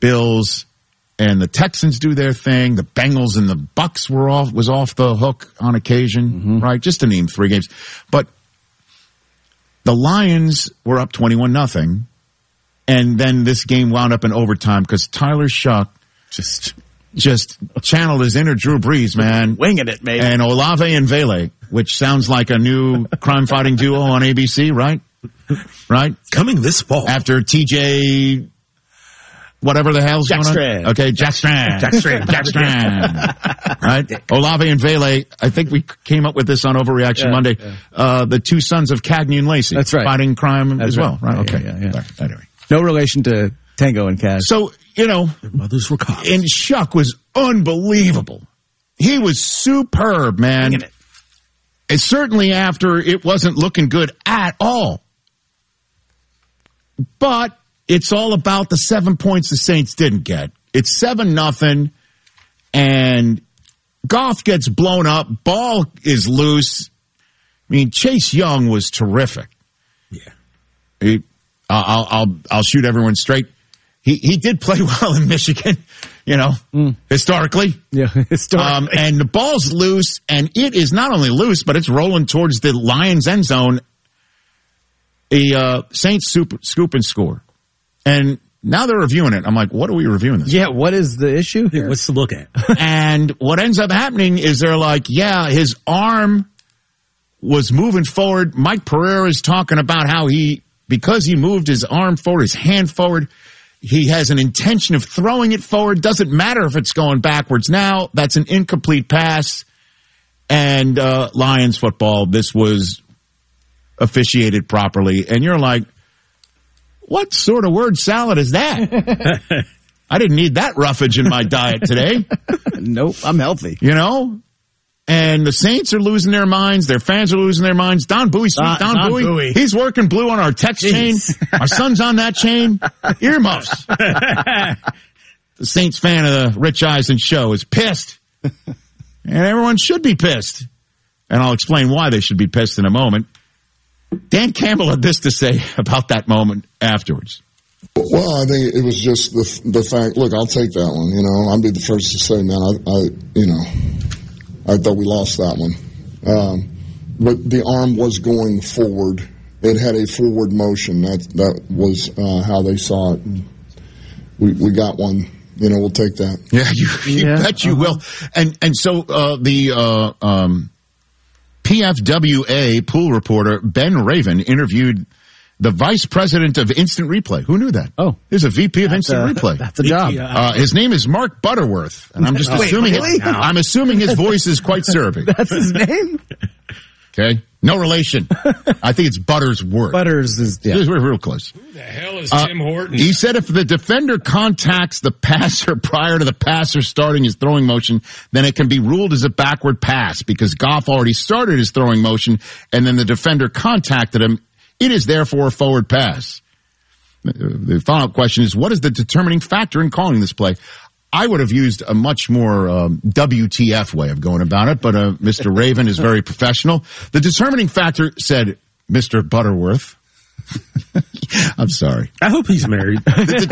Bills and the Texans do their thing. The Bengals and the Bucks was off the hook on occasion, right? Just to name 3 games. But the Lions were up 21-0. And then this game wound up in overtime because Tyler Shuck just channeled his inner Drew Brees, man. Winging it, maybe. And Olave and Vele, which sounds like a new crime-fighting duo on ABC, right? Right? Coming this fall. After TJ, whatever the hell's Jack going Strand. on. Okay, Jack Strand. Jack Strand. Right? Olave and Vele, I think we came up with this on Overreaction Monday. Yeah. The 2 sons of Cagney and Lacey. That's right. Fighting crime as well, right? Okay. Yeah. Anyway. No relation to Tango and Cash. So, their mothers were cops. And Shuck was unbelievable. He was superb, man. And certainly after it wasn't looking good at all. But it's all about the 7 points the Saints didn't get. It's 7-0, and Goff gets blown up. Ball is loose. I mean, Chase Young was terrific. Yeah. I'll shoot everyone straight. He did play well in Michigan, historically. Yeah, historically. And the ball's loose, and it is not only loose, but it's rolling towards the Lions' end zone. The Saints scoop and score. And now they're reviewing it. I'm like, what are we reviewing this? Yeah, what is the issue here? What's to look at? And what ends up happening is they're like, his arm was moving forward. Mike Pereira is talking about how because he moved his arm forward, his hand forward, he has an intention of throwing it forward. Doesn't matter if it's going backwards now. That's an incomplete pass. And Lions football, this was officiated properly. And you're like, what sort of word salad is that? I didn't need that roughage in my diet today. Nope, I'm healthy. And the Saints are losing their minds. Their fans are losing their minds. Don Bowie, Don Bowie. He's working blue on our text chain. Our son's on that chain. Earmuffs. The Saints fan of the Rich Eisen show is pissed. And everyone should be pissed. And I'll explain why they should be pissed in a moment. Dan Campbell had this to say about that moment afterwards. Well, I think it was just the fact, look, I'll take that one. I'll be the first to say, man, I thought we lost that one. But the arm was going forward. It had a forward motion. That was how they saw it. We got one. We'll take that. Yeah, you bet you will. And so the PFWA pool reporter Ben Raven interviewed the vice president of Instant Replay. Who knew that? Oh. There's a VP of Instant Replay. That's a job. His name is Mark Butterworth. And I'm just assuming I'm assuming his voice is quite Serbian. That's his name? Okay. No relation. I think it's Buttersworth. Butters is, We're real close. Who the hell is Tim Horton? He said if the defender contacts the passer prior to the passer starting his throwing motion, then it can be ruled as a backward pass because Goff already started his throwing motion and then the defender contacted him. It is therefore a forward pass. The follow-up question is, what is the determining factor in calling this play? I would have used a much more WTF way of going about it, but Mr. Raven is very professional. The determining factor, said Mr. Butterworth. I'm sorry. I hope he's married. There's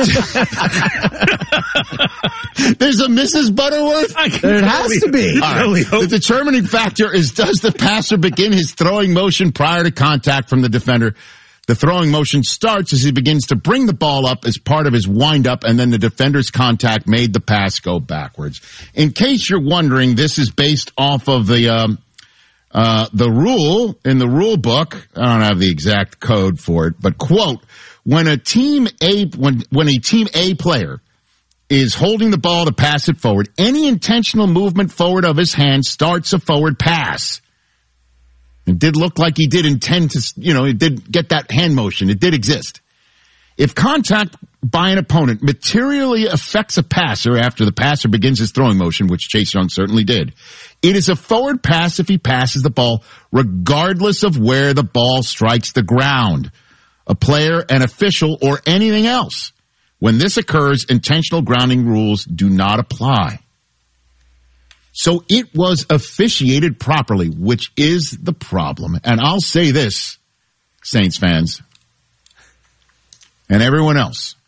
a Mrs. Butterworth? There has to be. Right. The determining factor is, does the passer begin his throwing motion prior to contact from the defender? The throwing motion starts as he begins to bring the ball up as part of his windup, and then the defender's contact made the pass go backwards. In case you're wondering, this is based off of the rule in the rule book. I don't have the exact code for it, but quote, when a team A player is holding the ball to pass it forward, any intentional movement forward of his hand starts a forward pass. It did look like he did intend to, it did get that hand motion. It did exist. If contact by an opponent materially affects a passer after the passer begins his throwing motion, which Chase Young certainly did, it is a forward pass if he passes the ball regardless of where the ball strikes the ground, a player, an official, or anything else. When this occurs, intentional grounding rules do not apply. So it was officiated properly, which is the problem. And I'll say this, Saints fans, and everyone else.